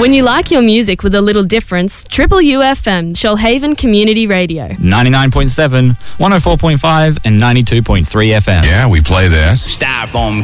When you like your music with a little difference, Triple UFM, Shoalhaven Community Radio. 99.7, 104.5 and 92.3 FM. Yeah, we play this. Styrofoam